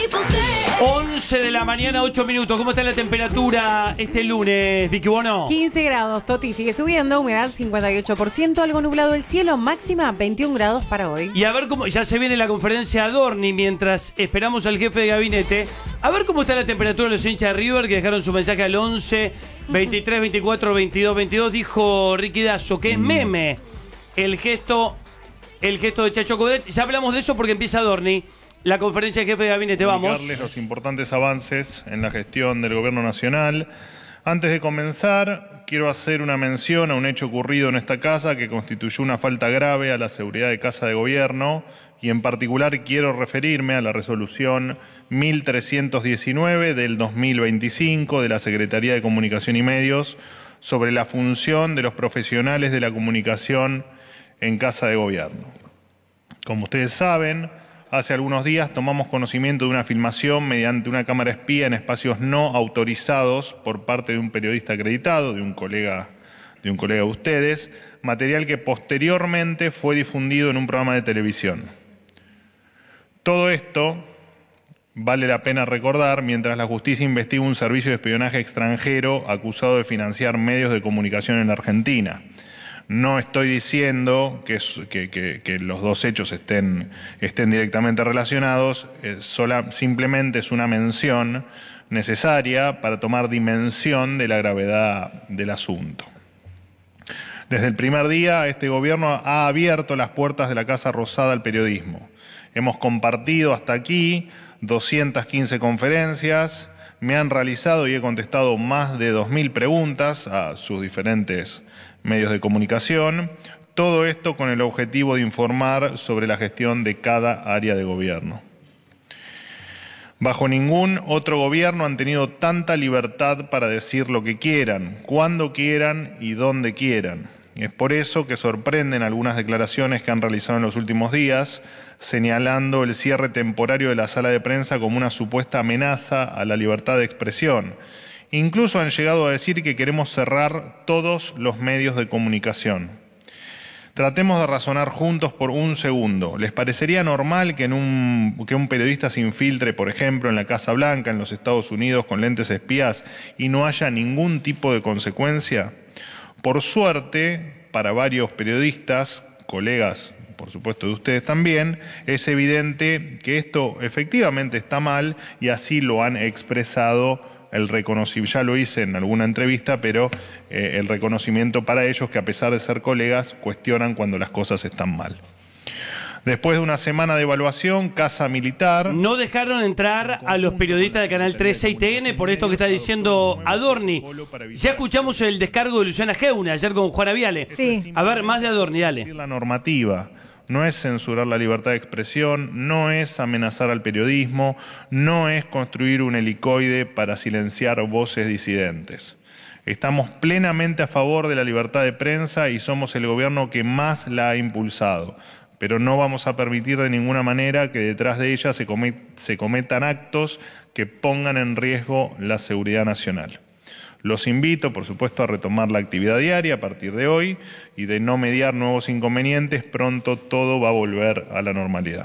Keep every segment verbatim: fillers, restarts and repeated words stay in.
once de la mañana, ocho minutos. ¿Cómo está la temperatura este lunes, Vicky Bono? quince grados, Toti, sigue subiendo, humedad cincuenta y ocho por ciento, algo nublado el cielo, máxima veintiún grados para hoy. Y a ver cómo, ya se viene la conferencia Adorni mientras esperamos al jefe de gabinete. A ver cómo está la temperatura de los hinchas de River que dejaron su mensaje al once, veintitrés, veinticuatro, veintidós, veintidós. Dijo Ricky Dazo que es meme el gesto, el gesto de Chacho Coudet. Ya hablamos de eso porque empieza Adorni. La conferencia de jefe de gabinete, vamos. Comunicarles los importantes avances en la gestión del gobierno nacional. Antes de comenzar, quiero hacer una mención a un hecho ocurrido en esta casa que constituyó una falta grave a la seguridad de Casa de Gobierno y en particular quiero referirme a la resolución mil trescientos diecinueve del dos mil veinticinco de la Secretaría de Comunicación y Medios sobre la función de los profesionales de la comunicación en Casa de Gobierno. Como ustedes saben, hace algunos días tomamos conocimiento de una filmación mediante una cámara espía en espacios no autorizados por parte de un periodista acreditado, de un colega de un colega de ustedes, material que posteriormente fue difundido en un programa de televisión. Todo esto vale la pena recordar mientras la justicia investiga un servicio de espionaje extranjero acusado de financiar medios de comunicación en Argentina. No estoy diciendo que, que, que, que los dos hechos estén, estén directamente relacionados, es sola, simplemente es una mención necesaria para tomar dimensión de la gravedad del asunto. Desde el primer día, este gobierno ha abierto las puertas de la Casa Rosada al periodismo. Hemos compartido hasta aquí doscientas quince conferencias, me han realizado y he contestado más de dos mil preguntas a sus diferentes medios de comunicación, todo esto con el objetivo de informar sobre la gestión de cada área de gobierno. Bajo ningún otro gobierno han tenido tanta libertad para decir lo que quieran, cuando quieran y donde quieran. Es por eso que sorprenden algunas declaraciones que han realizado en los últimos días, señalando el cierre temporario de la sala de prensa como una supuesta amenaza a la libertad de expresión. Incluso han llegado a decir que queremos cerrar todos los medios de comunicación. Tratemos de razonar juntos por un segundo. ¿Les parecería normal que, en un, que un periodista se infiltre, por ejemplo, en la Casa Blanca, en los Estados Unidos, con lentes espías y no haya ningún tipo de consecuencia? Por suerte, para varios periodistas, colegas, por supuesto de ustedes también, es evidente que esto efectivamente está mal y así lo han expresado. El reconocimiento, ya lo hice en alguna entrevista, pero eh, el reconocimiento para ellos que a pesar de ser colegas, cuestionan cuando las cosas están mal. Después de una semana de evaluación, Casa Militar... No dejaron entrar a los periodistas de Canal trece y T N por esto que está diciendo Adorni. Ya escuchamos el descargo de Luciana Geune ayer con Juana Viale. Sí. A ver, más de Adorni, dale. La normativa no es censurar la libertad de expresión, no es amenazar al periodismo, no es construir un helicoide para silenciar voces disidentes. Estamos plenamente a favor de la libertad de prensa y somos el gobierno que más la ha impulsado, pero no vamos a permitir de ninguna manera que detrás de ella se, comet- se cometan actos que pongan en riesgo la seguridad nacional. Los invito, por supuesto, a retomar la actividad diaria a partir de hoy y de no mediar nuevos inconvenientes, pronto todo va a volver a la normalidad.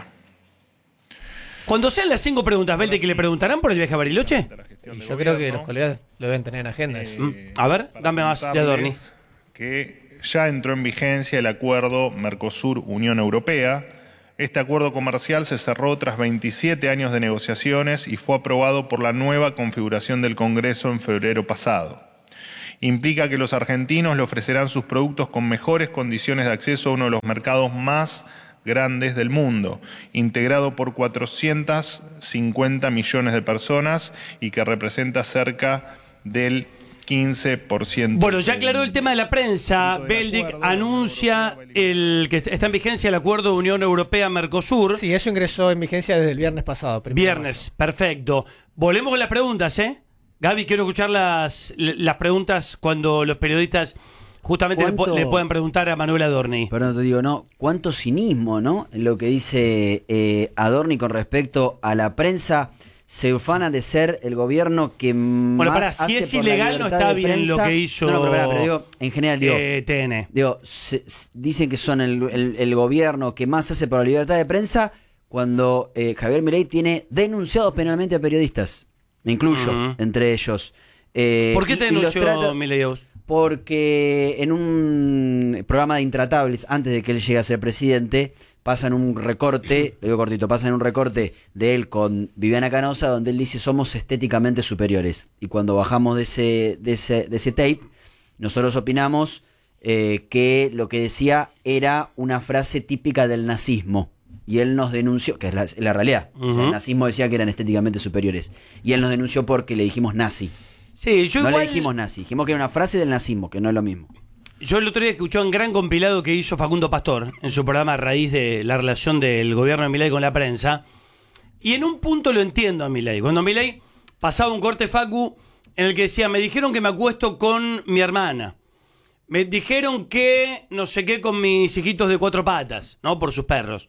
Cuando sean las cinco preguntas, Belte, que le preguntarán por el viaje a Bariloche. Y yo creo que los colegas lo deben tener en agenda. Eh, Mm, A ver, dame más de Adorni. Que ya entró en vigencia el acuerdo Mercosur-Unión Europea. Este acuerdo comercial se cerró tras veintisiete años de negociaciones y fue aprobado por la nueva configuración del Congreso en febrero pasado. Implica que los argentinos le ofrecerán sus productos con mejores condiciones de acceso a uno de los mercados más grandes del mundo, integrado por cuatrocientos cincuenta millones de personas y que representa cerca del quince por ciento. Bueno, ya aclaró el tema de la prensa. Beldic anuncia el que está en vigencia el acuerdo de Unión Europea-Mercosur. Sí, eso ingresó en vigencia desde el viernes pasado. Viernes, perfecto. Volvemos con las preguntas, ¿eh? Gaby, quiero escuchar las, las preguntas cuando los periodistas justamente le, ¿Cuánto? le puedan preguntar a Manuel Adorni. Perdón, te digo, no, cuánto cinismo, ¿no? En lo que dice eh, Adorni con respecto a la prensa. Se ufana de ser el gobierno que Bueno, más pará, si hace es por la ilegal no libertad está de bien prensa. lo que hizo No, no, pero, pará, pero digo, en general, digo, eh, T N. digo se- se- dicen que son el, el- el gobierno que más hace por la libertad de prensa, cuando eh, Javier Milei tiene denunciados penalmente a periodistas. Me incluyo, uh-huh. entre ellos. Eh, ¿Por qué te denunció Milei a vos? Porque en un programa de Intratables, antes de que él llegue a ser presidente, pasan un recorte, lo digo cortito, pasan un recorte de él con Viviana Canosa, donde él dice somos estéticamente superiores. Y cuando bajamos de ese, de ese, de ese tape, nosotros opinamos eh, que lo que decía era una frase típica del nazismo. Y él nos denunció, que es la, la realidad, uh-huh. o sea, el nazismo decía que eran estéticamente superiores. Y él nos denunció porque le dijimos nazi. Sí, yo no igual... le dijimos nazi, dijimos que era una frase del nazismo, que no es lo mismo. Yo el otro día escuché un gran compilado que hizo Facundo Pastor en su programa a raíz de la relación del gobierno de Milei con la prensa. Y en un punto lo entiendo a Milei. Cuando Milei pasaba un corte Facu en el que decía, me dijeron que me acuesto con mi hermana. Me dijeron que no sé qué con mis hijitos de cuatro patas, ¿no? Por sus perros.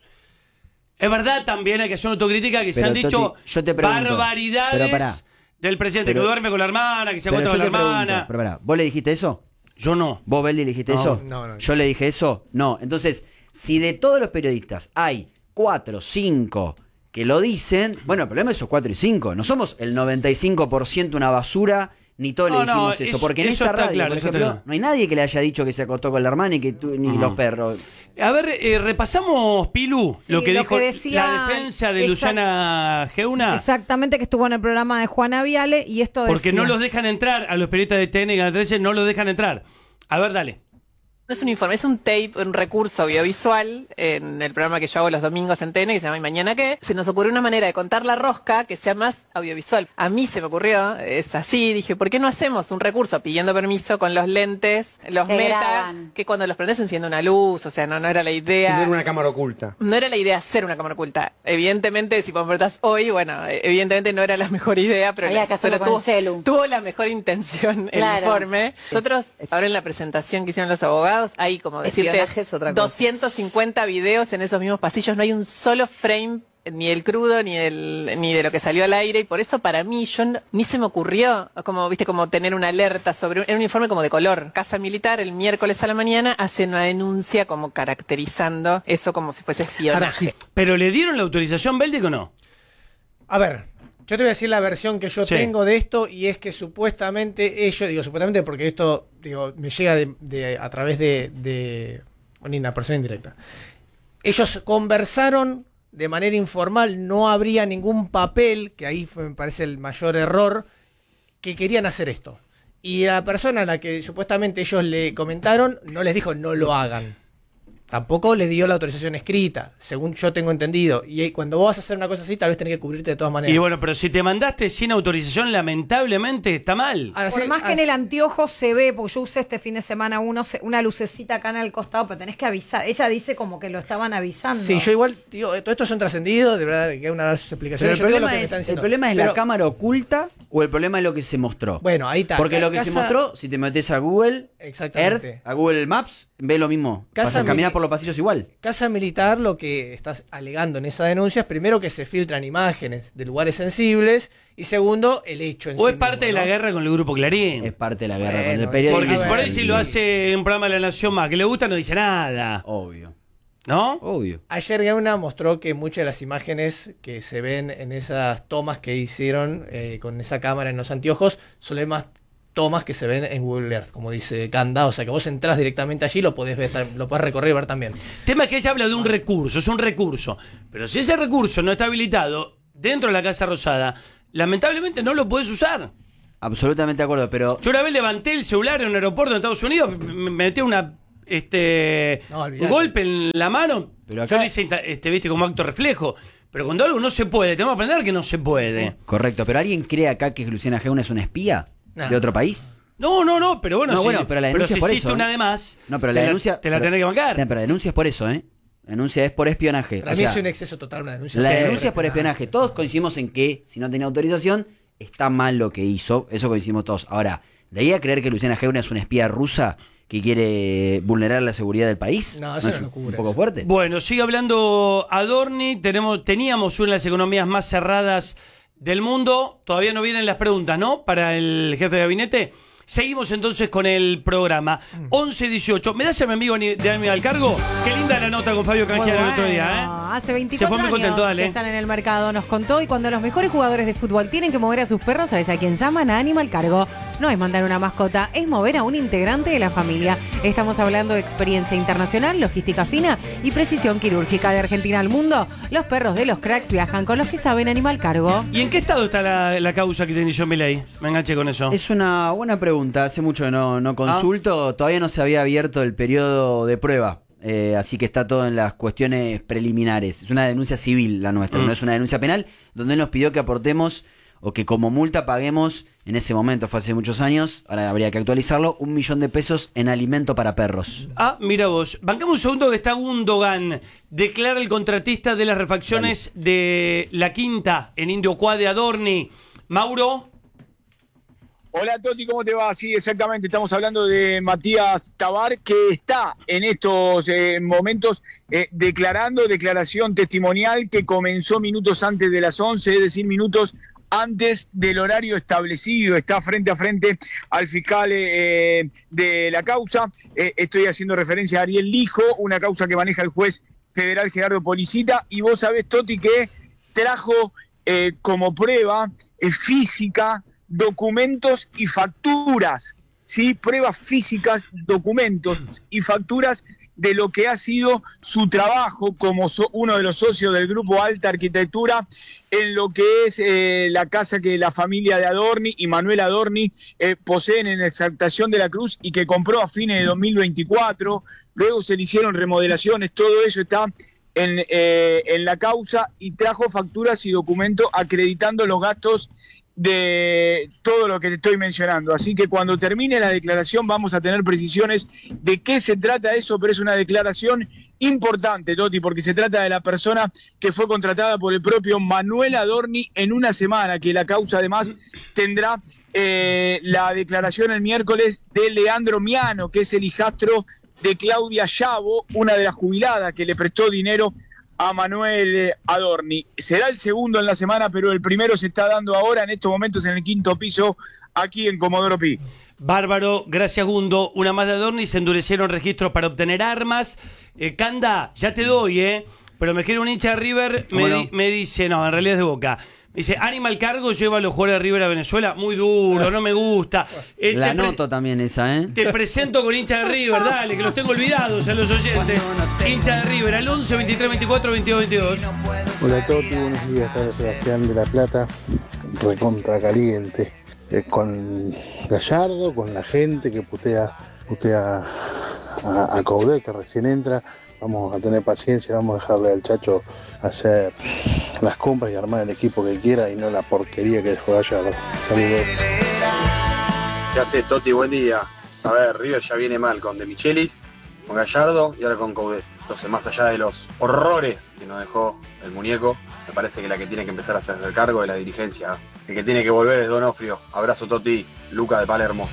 Es verdad, también hay que hacer una autocrítica que pero, se han Toti, dicho yo te pregunto, barbaridades del presidente pero, que duerme con la hermana, que se acuesta con la hermana. Pregunto, pero pará, ¿vos le dijiste eso? Yo no. ¿Vos, Belli, le dijiste no, eso? No, no, no. ¿Yo le dije eso? No. Entonces, si de todos los periodistas hay cuatro, cinco que lo dicen, bueno, el problema es esos cuatro y cinco. No somos el noventa y cinco por ciento una basura, ni todos no, le dijimos no, eso, eso. Porque en eso esta radio, claro, por ejemplo, no hay nadie que le haya dicho que se acostó con la hermana y que tú, ni uh-huh. los perros. A ver, eh, repasamos, Pilu, sí, lo que lo dijo que decía, la defensa de Luciana Geuna. Exactamente, que estuvo en el programa de Juana Viale y esto decía... Porque no los dejan entrar, a los periodistas de T N y Canal trece no los dejan entrar. A ver, dale. No es un informe, es un tape, un recurso audiovisual en el programa que yo hago los domingos en T N, que se llama ¿Y mañana qué? Se nos ocurrió una manera de contar la rosca que sea más audiovisual. A mí se me ocurrió, es así, dije, ¿por qué no hacemos un recurso pidiendo permiso con los lentes, los que meta, graban. que cuando los prendes enciende una luz? O sea, no, no era la idea. Tener una cámara oculta. No era la idea hacer una cámara oculta. Evidentemente, si comportás hoy, bueno, evidentemente no era la mejor idea, pero, Había que hacerlo pero con tuvo, celu. tuvo la mejor intención Claro. el informe. Nosotros, ahora en la presentación que hicieron los abogados, hay como decirte es otra cosa. doscientos cincuenta videos en esos mismos pasillos, no hay un solo frame ni del crudo ni del ni de lo que salió al aire, y por eso para mí yo no, ni se me ocurrió como viste como tener una alerta sobre era un informe como de color. Casa Militar el miércoles a la mañana hace una denuncia como caracterizando eso como si fuese espionaje. Ahora, sí. ¿Pero le dieron la autorización Beldic o no? A ver, yo te voy a decir la versión que yo sí. tengo de esto, y es que supuestamente ellos, digo supuestamente porque esto digo me llega de, de, a través de, de una persona indirecta. Ellos conversaron de manera informal, no habría ningún papel, que ahí fue, me parece el mayor error, que querían hacer esto. Y la persona a la que supuestamente ellos le comentaron, no les dijo no lo hagan. Tampoco les dio la autorización escrita, según yo tengo entendido. Y cuando vos vas a hacer una cosa así, tal vez tenés que cubrirte de todas maneras. Y bueno, pero si te mandaste sin autorización, lamentablemente está mal. Por más que en el anteojo se ve, porque yo usé este fin de semana uno, una lucecita acá en el costado, pero tenés que avisar. Ella dice como que lo estaban avisando. Sí, yo igual, digo, todo esto es un trascendido, de verdad que hay una de sus explicaciones. Pero el Yo problema digo lo que me es, están ¿el diciendo. problema es Pero- la cámara oculta o el problema es lo que se mostró? Bueno, ahí está. Porque lo que Casa- se mostró, si te metes a Google Exactamente. Earth, a Google Maps, ve lo mismo. Casa Vas a caminar Mili- por los pasillos igual. Casa Militar, lo que estás alegando en esa denuncia es primero que se filtran imágenes de lugares sensibles y segundo, el hecho en O sí es parte mismo, de la ¿no? guerra con el grupo Clarín. Es parte de la guerra Bueno, con el periodismo. Porque a si ver, por ahí si lo Sí. hace en un programa de La Nación Más, que le gusta, no dice nada. Obvio. ¿No? Obvio. Ayer Gauna mostró que muchas de las imágenes que se ven en esas tomas que hicieron eh, con esa cámara en los anteojos son las más tomas que se ven en Google Earth, como dice Canda, o sea que vos entrás directamente allí, lo podés ver, lo podés recorrer y ver también. Tema es que ella habla de un recurso, es un recurso. Pero si ese recurso no está habilitado dentro de la Casa Rosada, lamentablemente no lo puedes usar. Absolutamente de acuerdo, pero Yo una vez levanté el celular en un aeropuerto en Estados Unidos, me metí una este No, un olvidate. golpe en la mano. Pero acá- Yo lo hice este, viste, como acto reflejo. Pero cuando algo no se puede, tenemos que aprender que no se puede. correcto, pero ¿alguien cree acá que Luciana Geuna es una espía No. de otro país? No, no, no, pero bueno, No, si, bueno, pero la denuncia si es por existe eso, una ¿eh? de más, No, pero te la denuncia te la pero- tenés que bancar. Pero la denuncia es por eso, ¿eh? La denuncia es por espionaje. Para O mí sea, es un exceso total una denuncia. la Sí, denuncia es por pero- espionaje. Todos coincidimos en que si no tenía autorización, está mal lo que hizo. Eso coincidimos todos. Ahora, ¿de ahí a creer que Luciana Geuna es una espía rusa que quiere vulnerar la seguridad del país? No, eso es no lo un cubre. poco fuerte. Bueno, sigue hablando Adorni. Tenemos, teníamos una de las economías más cerradas del mundo. Todavía no vienen las preguntas, ¿no? Para el jefe de gabinete. Seguimos entonces con el programa. once dieciocho. ¿Me das a mi amigo de Animal Cargo? Qué linda la nota con Fabio Canjiano el otro día, ¿eh? Hace veinticuatro Se fue muy años contento, dale. que están en el mercado, nos contó, y cuando los mejores jugadores de fútbol tienen que mover a sus perros, ¿sabes a quién llaman? A Animal Cargo. No es mandar una mascota, es mover a un integrante de la familia. Estamos hablando de experiencia internacional, logística fina y precisión quirúrgica. De Argentina al mundo, los perros de los cracks viajan con los que saben. Animal Cargo. ¿Y en qué estado está la, la causa que te inició Milei? Me enganché con eso. Es una buena pregunta. Hace mucho que no, no consulto. Ah. Todavía no se había abierto el periodo de prueba. Eh, así que está todo en las cuestiones preliminares. Es una denuncia civil la nuestra, mm. no es una denuncia penal, donde él nos pidió que aportemos o que como multa paguemos, en ese momento fue hace muchos años, ahora habría que actualizarlo, un millón de pesos en alimento para perros. Ah, mira vos, bancamos un segundo que está Gundogan, declara el contratista de las refacciones Dale. de La Quinta en Indio Cuá de Adorni. Mauro. Hola Toti, ¿cómo te va? Sí, exactamente, estamos hablando de Matías Tabar, que está en estos eh, momentos eh, declarando, declaración testimonial que comenzó minutos antes de las once, es decir, minutos antes del horario establecido. Está frente a frente al fiscal eh, de la causa. Eh, estoy haciendo referencia a Ariel Lijo, una causa que maneja el juez federal Gerardo Policita, y vos sabés, Toti, que trajo eh, como prueba eh, física documentos y facturas, ¿sí? Pruebas físicas, documentos y facturas de lo que ha sido su trabajo como so, uno de los socios del grupo Alta Arquitectura en lo que es eh, la casa que la familia de Adorni y Manuel Adorni eh, poseen en Exaltación de la Cruz y que compró a fines de dos mil veinticuatro. Luego se le hicieron remodelaciones, todo eso está en, eh, en la causa, y trajo facturas y documentos acreditando los gastos de todo lo que te estoy mencionando. Así que cuando termine la declaración vamos a tener precisiones de qué se trata eso, pero es una declaración importante, Toti, porque se trata de la persona que fue contratada por el propio Manuel Adorni en una semana, que la causa además tendrá eh, la declaración el miércoles de Leandro Miano, que es el hijastro de Claudia Llavo, una de las jubiladas que le prestó dinero a Manuel Adorni. Será el segundo en la semana, pero el primero se está dando ahora, en estos momentos, en el quinto piso, aquí en Comodoro Pi. Bárbaro, gracias Gundo. Una más de Adorni, se endurecieron registros para obtener armas. Eh, Canda, ya te doy, ¿eh? Pero me quiere un hincha de River, me, no? di, me dice, no, en realidad es de Boca. Dice, Animal Cargo lleva a los jugadores de River a Venezuela. Muy duro, no me gusta. Eh, La noto también esa, ¿eh? Te presento con hincha de River, dale, que los tengo olvidados a los oyentes. Hincha de River, al once, veintitrés, veinticuatro, veintidós, veintidós. Hola Toti, buenos días, soy Sebastián de La Plata, recontra caliente. Eh, con Gallardo, con la gente que putea, putea a, a Coudet, que recién entra. Vamos a tener paciencia, vamos a dejarle al Chacho hacer las compras y armar el equipo que quiera y no la porquería que dejó Gallardo. Saludos. ¿Qué hace, Toti? Buen día. A ver, River ya viene mal con De Michelis, con Gallardo y ahora con Coudet. Entonces, más allá de los horrores que nos dejó el muñeco, me parece que la que tiene que empezar a hacer cargo es la dirigencia. El que tiene que volver es Donofrio. Abrazo, Toti. Luca de Palermo.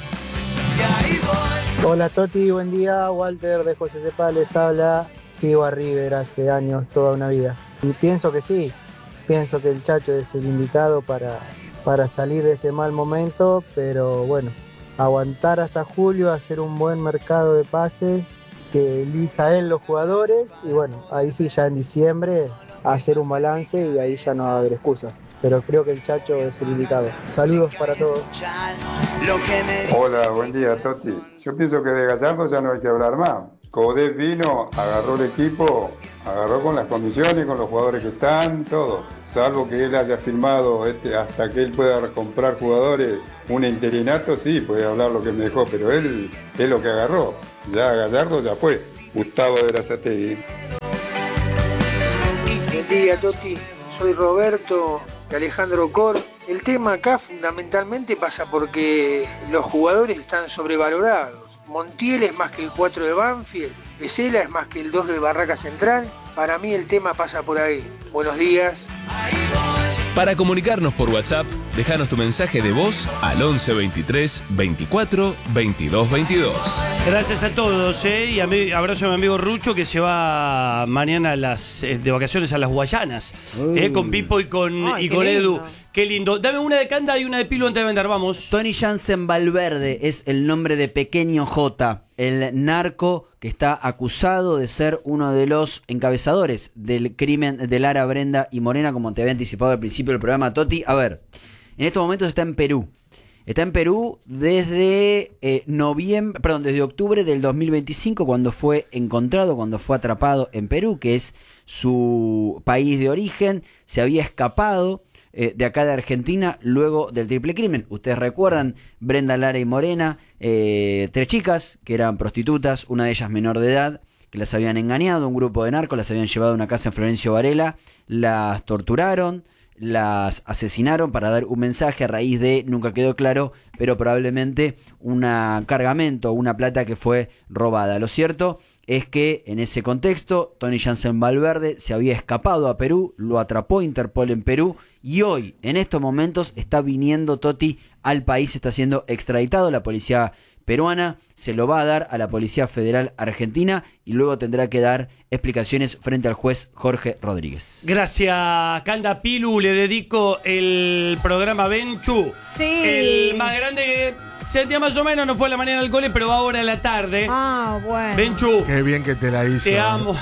Hola Toti, buen día. Walter de José Cepá les habla. Sigo a River hace años, toda una vida. Y pienso que sí, pienso que el Chacho es el indicado para, para salir de este mal momento, pero bueno, aguantar hasta julio, hacer un buen mercado de pases, que elija él los jugadores y bueno, ahí sí ya en diciembre hacer un balance y ahí ya no va a haber excusa. Pero creo que el Chacho es el indicado. Saludos para todos. Hola, buen día, Toti. Yo pienso que de Gallardo ya no hay que hablar más. Coudet vino, agarró el equipo, agarró con las condiciones, con los jugadores que están, todo. Salvo que él haya firmado este, hasta que él pueda comprar jugadores, un interinato, sí, puede hablar lo que me dejó, pero él es lo que agarró. Ya Gallardo ya fue. Gustavo de Berazategui. Buen día, Toti. Soy Roberto de Alejandro Cor. El tema acá fundamentalmente pasa porque los jugadores están sobrevalorados. Montiel es más que el cuatro de Banfield, Pesela es más que el dos de Barraca Central. Para mí el tema pasa por ahí. Buenos días. Para comunicarnos por WhatsApp, Déjanos tu mensaje de voz al once veintitrés veinticuatro veintidós veintidós. Gracias a todos, ¿eh? Y a mi, abrazo a mi amigo Rucho que se va mañana a las, eh, de vacaciones a las Guayanas, eh, con Pipo y con, Ay, y qué con lindo. Edu. Qué lindo. Dame una de Canda y una de Pilu antes de vender, vamos. Tony Jansen Valverde es el nombre de Pequeño J, el narco que está acusado de ser uno de los encabezadores del crimen de Lara, Brenda y Morena, como te había anticipado al principio del programa, Toti. A ver, en estos momentos está en Perú. Está en Perú desde eh, noviembre, perdón, desde octubre del dos mil veinticinco, cuando fue encontrado, cuando fue atrapado en Perú, que es su país de origen. Se había escapado eh, de acá de Argentina luego del triple crimen. Ustedes recuerdan, Brenda, Lara y Morena, eh, tres chicas que eran prostitutas, una de ellas menor de edad, que las habían engañado, un grupo de narcos, las habían llevado a una casa en Florencio Varela, las torturaron, las asesinaron para dar un mensaje a raíz de, nunca quedó claro, pero probablemente un cargamento, una plata que fue robada. Lo cierto es que en ese contexto Tony Jansen Valverde se había escapado a Perú, lo atrapó Interpol en Perú y hoy, en estos momentos, está viniendo Toti al país, está siendo extraditado. La policía peruana se lo va a dar a la Policía Federal Argentina y luego tendrá que dar explicaciones frente al juez Jorge Rodríguez. Gracias, Canda. Pilu, le dedico el programa Benchu. Sí. El más grande que sentía más o menos, no fue a la mañana al cole, pero va ahora a la tarde. Ah, bueno. Benchu. Qué bien que te la hizo. Te amo.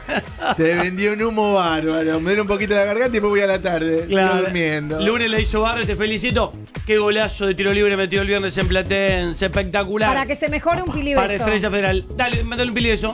Te vendí un humo bárbaro. Me duele un poquito la garganta y después voy a la tarde. Claro. Estoy durmiendo. Lunes le hizo barro, te felicito. Qué golazo de tiro libre metió el viernes en Platense. Espectacular. Para que se mejore un pilibeso. Para Estrella Federal. Dale, mandale un pilibeso.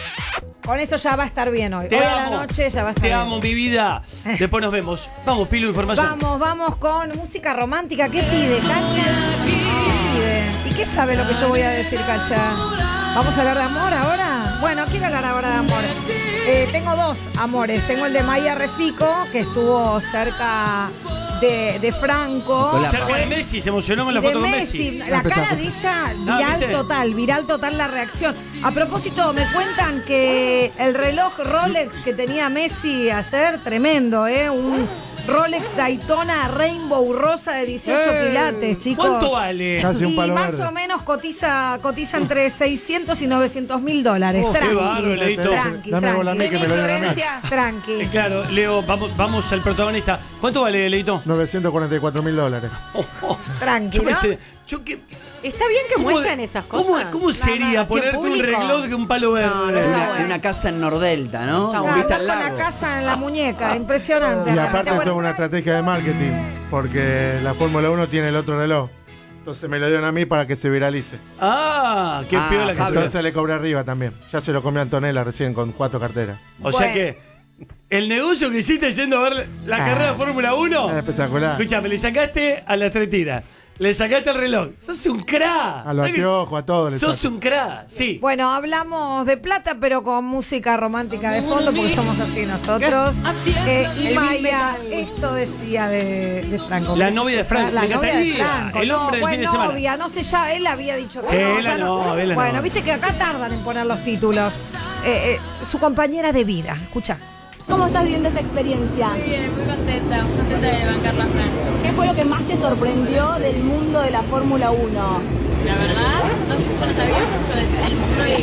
Con eso ya va a estar bien hoy. Te hoy amo. a la noche ya va a estar Te bien. amo, mi vida. Después nos vemos. Vamos, Pilu, información. Vamos, vamos con música romántica. ¿Qué pide, Cacha? ¿Qué pide? ¿Y qué sabe lo que yo voy a decir, Cacha? ¿Vamos a hablar de amor ahora? Bueno, quiero hablar ahora de amor. Eh, tengo dos amores. Tengo el de Maya Refico, que estuvo cerca de, de Franco. Cerca de Messi, se emocionó con la de foto con Messi. Messi. La cara de ella, Ah, viral ¿viste? total, viral total la reacción. A propósito, me cuentan que el reloj Rolex que tenía Messi ayer, tremendo, ¿eh? Un Rolex Daytona Rainbow Rosa de dieciocho Eh, quilates, chicos. ¿cuánto vale? Casi un Y palo más verde. o menos cotiza, cotiza entre seiscientos y novecientos mil dólares. Oh, qué tranqui, bárbaro, Leito. tranqui, Dame bola a mí tranqui. que me lo den a mí. Tranqui. Eh, claro, Leo, vamos, vamos al protagonista. ¿Cuánto vale, Leito? novecientos cuarenta y cuatro mil dólares. Tranqui, Yo ¿no? pensé, yo qué. Está bien que ¿Cómo muestren de- esas ¿Cómo, cosas. cómo sería Nada, así en ponerte un público. reloj de un palo verde? No, no De está una, bueno. de una casa en Nordelta, ¿no? Está Con bueno. vista Con al la lago. casa en la muñeca, impresionante. Y realmente. aparte esto Bueno, es una estrategia de marketing, porque la Fórmula uno tiene el otro reloj. Entonces me lo dieron a mí para que se viralice. Ah, qué Ah, piola que Fabio. Entonces le cobré arriba también. Ya se lo comió Antonella recién con cuatro carteras. O sea que el negocio que hiciste yendo a ver la Ah. carrera de Fórmula uno. Es espectacular. Escuchame, le sacaste a las tres tiras. Le sacaste el reloj. Sos un cra. A los anteojos, a todo le Sos saco. un cra. Sí. Bueno, hablamos de plata, pero con música romántica de fondo, porque somos así nosotros. Eh, y El Maya, Bill Metal. esto decía de, de Franco. La novia de Franco, La me novia de encantaría. Franco. El no, hombre del fue fin de semana. novia, no sé ya, él había dicho que Que no. él ya no, él no. Bueno, viste que acá tardan en poner los títulos. Eh, eh, su compañera de vida, escucha. ¿Cómo estás viviendo esta experiencia? Muy bien, muy contenta, muy contenta de bancar la Fran. ¿Qué fue lo que más te sorprendió del mundo de la Fórmula uno? La verdad, no, yo no sabía mucho del, del mundo y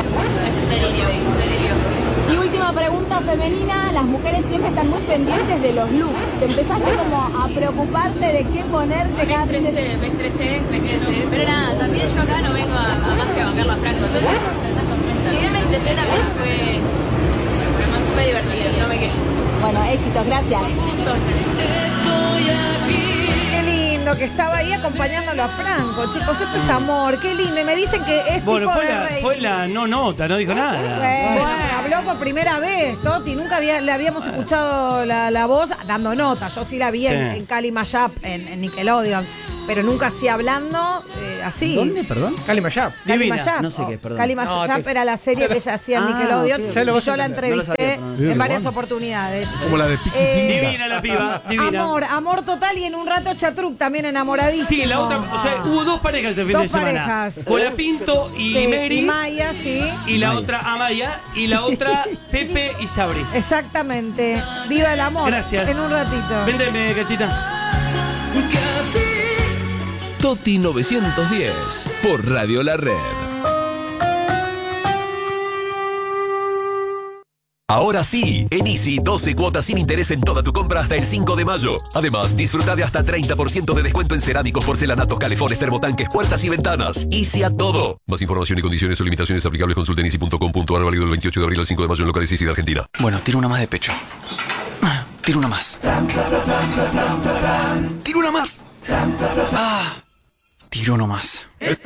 es un delirio, un delirio. Y última pregunta femenina, las mujeres siempre están muy pendientes de los looks. ¿Te empezaste como a preocuparte de qué ponerte Me cada fin de estresé, me estresé, me estresé. Pero nada, también yo acá no vengo a, a más que a bancar la Franco. Entonces, si bien me estresé, también fue, fue divertido, no me quejo. Bueno, éxitos, gracias. Qué lindo que estaba ahí acompañándolo a Franco, chicos. Esto es amor, qué lindo. Y me dicen que es Bueno, pico fue de la, rey. fue la no nota, no dijo nada. Bueno, habló por primera vez, Toti. Nunca había, le habíamos escuchado la, la voz dando nota. Yo sí la vi en, Sí. en Cali Mayap, en, en Nickelodeon. Pero nunca así hablando, eh, así. ¿Dónde, perdón? Cali Mayap. Cali Divina. Mayap. No sé qué, perdón. Cali No, Mayap te- era la serie que ella hacía en Ah, Nickelodeon. ok. Y Ya lo vas yo a la entender. No lo sabía, entrevisté pero no. en varias oportunidades. Como la de Piqui Eh, Pinga. Divina la piba, divina. Amor, amor total y en un rato Chatruc también enamoradísimo. Sí, la otra, o sea, hubo dos parejas este fin Dos de semana. parejas. Colapinto y Sí, Mary. y Maya, sí. Y la Maya. otra Amaya. Y la otra Pepe y Sabri. Exactamente. Viva el amor. Gracias. En un ratito. Véndeme, cachita. Toti novecientos diez por Radio La Red. Ahora sí, en Easy, doce cuotas sin interés en toda tu compra hasta el cinco de mayo. Además, disfruta de hasta treinta por ciento de descuento en cerámicos, porcelanatos, calefones, termotanques, puertas y ventanas. Easy a todo. Más información y condiciones o limitaciones aplicables consulta en easy punto com punto a r, válido del veintiocho de abril al cinco de mayo en locales Easy de Argentina. Bueno, tiro una más de pecho. Tiro una más. Tiro una más. Ah, tiro uno más.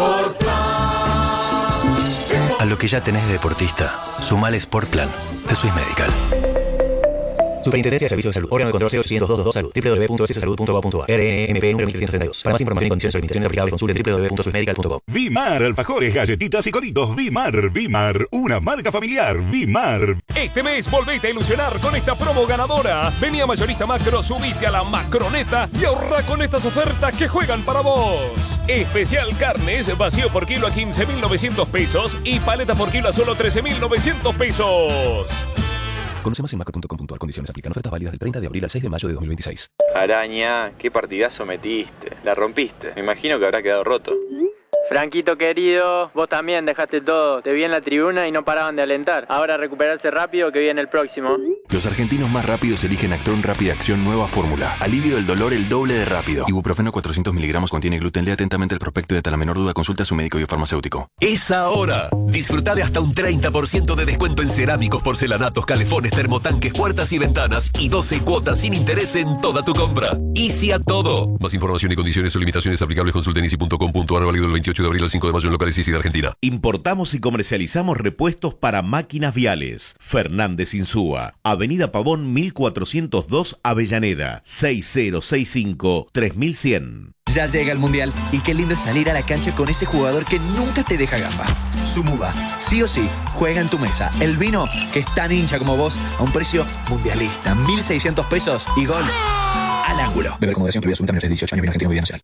A lo que ya tenés de deportista, sumale Sport Plan de Swiss Medical. Superintendencia de Servicios de Salud. Órgano de control cero ochocientos dos dos dos Salud. w w w punto s salud punto gov punto a r. R N M P número mil trescientos treinta y dos. Para más información y condiciones o limitaciones aplicables consulte w w w punto swiss medical punto com. Vimar, alfajores, galletitas y coritos. Vimar, Vimar, una marca familiar. Vimar. Este mes volvete a ilusionar con esta promo ganadora. Vení a Mayorista Macro, subite a la Macroneta y ahorra con estas ofertas que juegan para vos. Especial carnes, vacío por kilo a quince mil novecientos pesos y paleta por kilo a solo trece mil novecientos pesos. Conoce más en macro punto com punto a r. Condiciones aplican. Ofertas válidas del treinta de abril al seis de mayo de dos mil veintiséis. Araña, qué partidazo metiste. La rompiste. Me imagino que habrá quedado roto. Franquito querido, vos también dejaste todo. Te vi en la tribuna y no paraban de alentar. Ahora recuperarse rápido que viene el próximo. Los argentinos más rápidos eligen Actron Rápida Acción Nueva Fórmula. Alivio del dolor el doble de rápido. Ibuprofeno cuatrocientos miligramos contiene gluten. Lea atentamente el prospecto y ante la menor duda consulta a su médico y o farmacéutico. Es ahora. Disfruta de hasta un treinta por ciento de descuento en cerámicos, porcelanatos, calefones, termotanques, puertas y ventanas y doce cuotas sin interés en toda tu compra. Easy a todo. Más información y condiciones o limitaciones aplicables consulta en easy punto com punto a r, válido del veintiocho de abril al cinco de mayo en locales Easy de Argentina. Importamos y comercializamos repuestos para máquinas viales. Fernández Insúa, Avenida Pavón mil cuatrocientos dos, Avellaneda, seis cero seis cinco tres mil cien. Ya llega el Mundial y qué lindo es salir a la cancha con ese jugador que nunca te deja gamba. Sumuba, sí o sí, juega en tu mesa. El vino, que es tan hincha como vos, a un precio mundialista. mil seiscientos pesos y gol al ángulo. Beber con moderación, prohibida absoluta, menores de dieciocho años, bien argentino, nacional.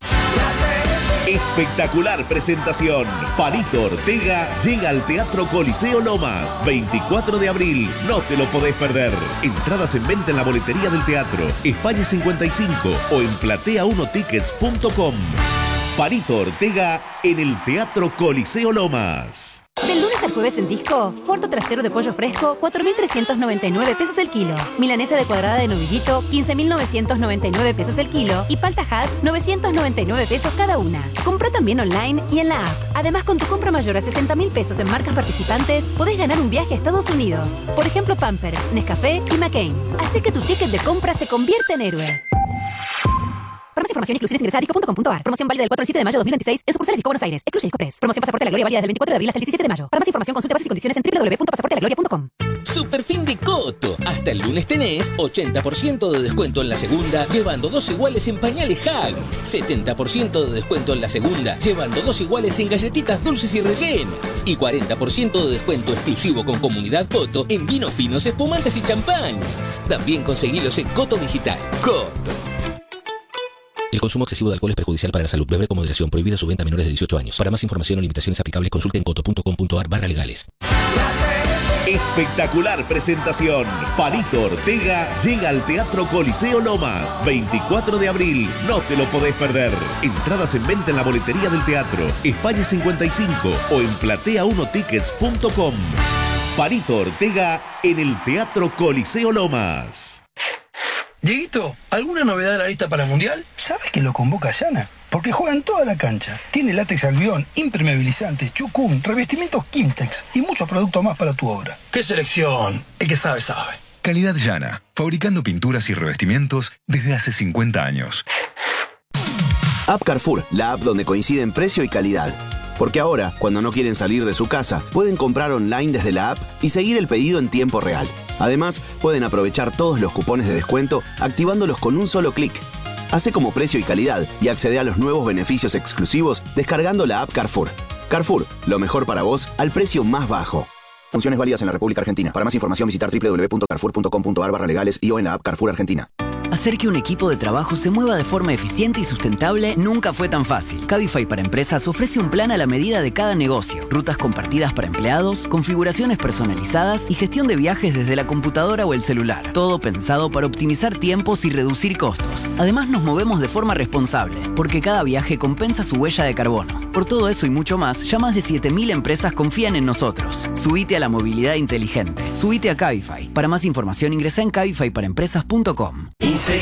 Espectacular presentación. Panito Ortega llega al Teatro Coliseo Lomas. veinticuatro de abril. No te lo podés perder. Entradas en venta en la boletería del teatro, España cincuenta y cinco o en platea uno tickets punto com. Panito Ortega en el Teatro Coliseo Lomas. Del lunes al jueves en Disco, cuarto trasero de pollo fresco, cuatro mil trescientos noventa y nueve pesos el kilo. Milanesa de cuadrada de novillito, quince mil novecientos noventa y nueve pesos el kilo. Y palta Hass, novecientos noventa y nueve pesos cada una. Compra también online y en la app. Además, con tu compra mayor a sesenta mil pesos en marcas participantes, podés ganar un viaje a Estados Unidos. Por ejemplo, Pampers, Nescafé y McCain. Así que tu ticket de compra se convierte en héroe. Para más información y exclusiones ingresa a disco punto com punto a r. Promoción válida del cuatro al siete de mayo de dos mil veintiséis en sucursales Disco Buenos Aires. Excluye Disco Press. Promoción Pasaporte a la Gloria válida desde el veinticuatro de abril hasta el diecisiete de mayo. Para más información consulta bases y condiciones en w w w punto pasaporte a la gloria punto com. Super fin de Coto. Hasta el lunes tenés ochenta por ciento de descuento en la segunda, llevando dos iguales en pañales Huggies. setenta por ciento de descuento en la segunda, llevando dos iguales en galletitas dulces y rellenas. Y cuarenta por ciento de descuento exclusivo con Comunidad Coto en vinos finos, espumantes y champañas. También conseguilos en Coto Digital. Coto. El consumo excesivo de alcohol es perjudicial para la salud. Beber con moderación. Prohibida su venta a menores de dieciocho años. Para más información o limitaciones aplicables, consulte en coto punto com punto a r barra legales. Espectacular presentación. Panito Ortega llega al Teatro Coliseo Lomas. veinticuatro de abril. No te lo podés perder. Entradas en venta en la boletería del teatro, España cincuenta y cinco o en platea uno tickets punto com. Panito Ortega en el Teatro Coliseo Lomas. Dieguito, ¿alguna novedad de la lista para el Mundial? ¿Sabes que lo convoca Yana? Porque juega en toda la cancha. Tiene látex albión, impermeabilizantes, chucún, revestimientos Kimtex y muchos productos más para tu obra. ¡Qué selección! El que sabe, sabe. Calidad Yana, fabricando pinturas y revestimientos desde hace cincuenta años. App Carrefour, la app donde coinciden precio y calidad. Porque ahora, cuando no quieren salir de su casa, pueden comprar online desde la app y seguir el pedido en tiempo real. Además, pueden aprovechar todos los cupones de descuento activándolos con un solo clic. Hace como precio y calidad y accede a los nuevos beneficios exclusivos descargando la app Carrefour. Carrefour, lo mejor para vos al precio más bajo. Funciones válidas en la República Argentina. Para más información visitar w w w punto carrefour punto com punto a r barra legales y o en la app Carrefour Argentina. Hacer que un equipo de trabajo se mueva de forma eficiente y sustentable nunca fue tan fácil. Cabify para Empresas ofrece un plan a la medida de cada negocio, rutas compartidas para empleados, configuraciones personalizadas y gestión de viajes desde la computadora o el celular. Todo pensado para optimizar tiempos y reducir costos. Además, nos movemos de forma responsable, porque cada viaje compensa su huella de carbono. Por todo eso y mucho más, ya más de siete mil empresas confían en nosotros. Subite a la movilidad inteligente. Subite a Cabify. Para más información ingresa en cabify para empresas punto com.